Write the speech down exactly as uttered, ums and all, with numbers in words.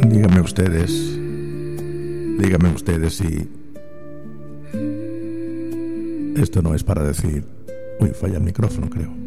Díganme ustedes, díganme ustedes si esto no es para decir, uy, falla el micrófono, creo.